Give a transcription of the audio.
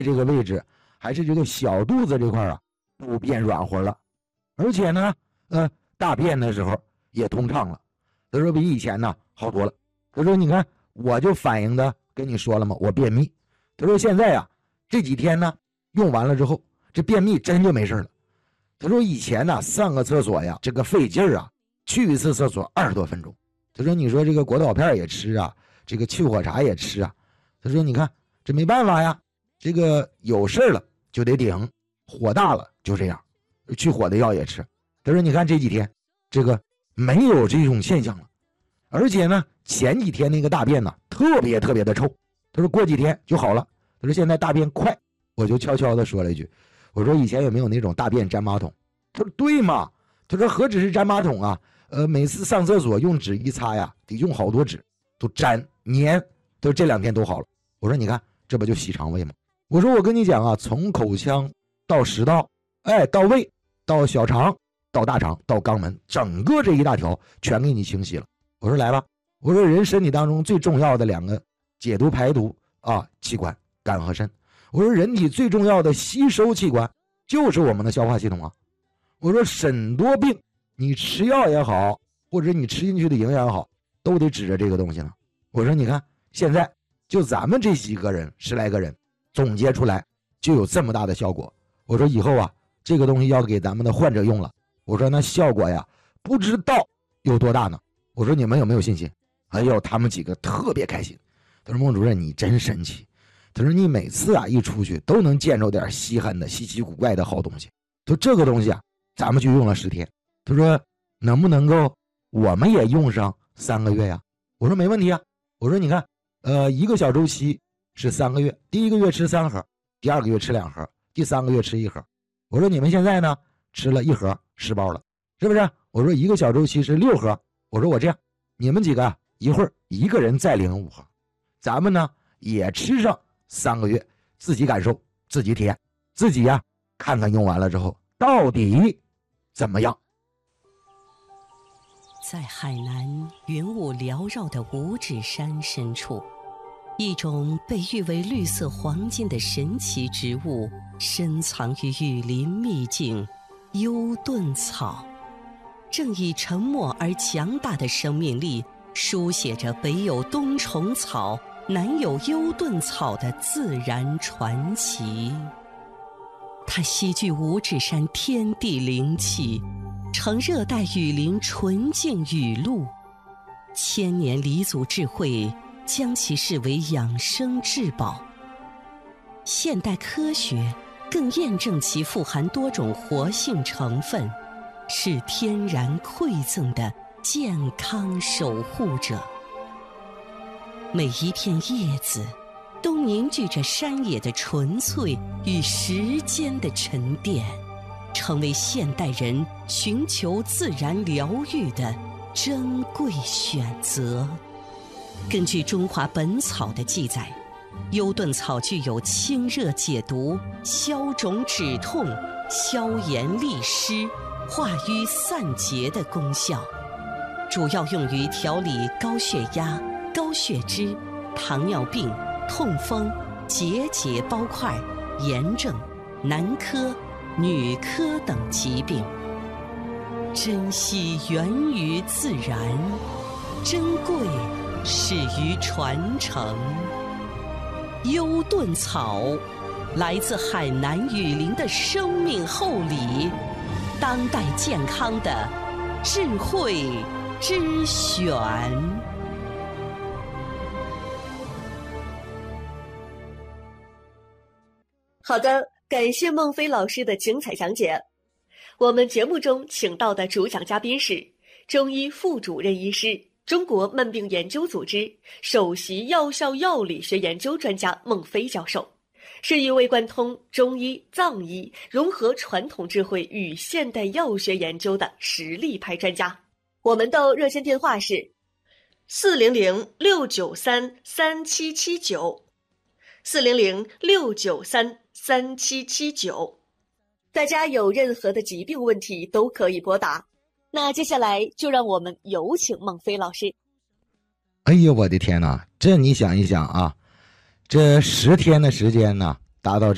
这个位置，还是这个小肚子这块啊，都变软和了，而且呢，大便的时候也通畅了。他说比以前呢好多了。他说你看，我就反映的跟你说了嘛，我便秘。他说现在啊，这几天呢用完了之后，这便秘真就没事了。他说以前呢上个厕所呀，这个费劲啊，去一次厕所20多分钟。他说你说这个果导片也吃啊，这个去火茶也吃啊。他说你看这没办法呀，这个有事了就得顶，火大了就这样，去火的药也吃。他说你看这几天这个没有这种现象了，而且呢前几天那个大便呢特别的臭。他说过几天就好了。他说现在大便快。我就悄悄的说了一句，我说以前有没有那种大便粘马桶？他说对嘛。他说何止是粘马桶啊，每次上厕所用纸一擦呀，得用好多纸，都粘粘。他说这2天都好了。我说你看这不就洗肠胃吗？我说我跟你讲啊，从口腔到食道，到胃，到小肠，到大肠，到肛门，整个这一大条全给你清洗了。我说来吧，我说人身体当中最重要的2个解毒排毒啊器官，肝和肾。我说人体最重要的吸收器官就是我们的消化系统啊。我说很多病你吃药也好，或者你吃进去的营养也好，都得指着这个东西呢。我说你看现在就咱们这几个人10来个人总结出来就有这么大的效果。我说以后啊这个东西要给咱们的患者用了，我说那效果呀不知道有多大呢。我说你们有没有信心？哎呦他们几个特别开心。他说孟主任你真神奇。他说你每次啊一出去都能见着点稀罕的稀奇古怪的好东西。他说这个东西啊咱们就用了10天。他说能不能够我们也用上3个月呀？我说没问题啊。我说你看一个小周期是3个月，第1个月吃3盒，第2个月吃2盒，第3个月吃1盒。我说你们现在呢吃了1盒10包了，是不是？我说一个小周期是6盒。我说我这样，你们几个一会儿1个人再领5盒，咱们呢也吃上3个月，自己感受，自己体验，自己呀看看用完了之后到底怎么样。 在海南云雾缭绕的五指山深处，一种被誉为绿色黄金的神奇植物深藏于雨林秘境——幽盾草，正以沉默而强大的生命力书写着北有冬虫草，南有幽盾草的自然传奇。它吸聚五指山天地灵气，成热带雨林纯净雨露，千年黎祖智慧将其视为养生至宝。现代科学更验证其富含多种活性成分，是天然馈赠的健康守护者。每一片叶子都凝聚着山野的纯粹与时间的沉淀，成为现代人寻求自然疗愈的珍贵选择。根据《中华本草》的记载，幽盾草具有清热解毒、消肿止痛、消炎利湿、化瘀散结的功效，主要用于调理高血压、高血脂、糖尿病、痛风、结节包块、炎症、男科、女科等疾病。珍惜源于自然，珍贵始于传承。幽盾草来自海南雨林的生命厚礼，当代健康的智慧之选。 好的，感谢孟非老师的精彩讲解。我们节目中请到的主讲嘉宾是中医副主任医师、中国慢病研究组织首席药效药理学研究专家孟非教授，是一位贯通中医、藏医，融合传统智慧与现代药学研究的实力派专家。我们的热线电话是400-693-3779，400-693-3779。大家有任何的疾病问题都可以拨打。那接下来就让我们有请孟非老师。 哎呦我的天哪，这你想一想啊，这10天的时间呢，达到这